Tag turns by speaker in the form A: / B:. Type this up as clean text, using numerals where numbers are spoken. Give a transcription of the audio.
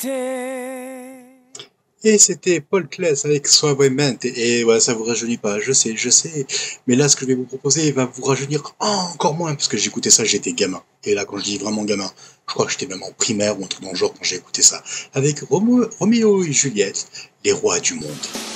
A: Et c'était Paul Claes avec Suavemente. Et voilà, ça vous rajeunit pas, je sais. Mais là, ce que je vais vous proposer va vous rajeunir encore moins, parce que j'écoutais ça, j'étais gamin. Et là, quand je dis vraiment gamin, je crois que j'étais même en primaire ou un truc dans le genre quand j'ai écouté ça. Avec Roméo et Juliette, les rois du monde.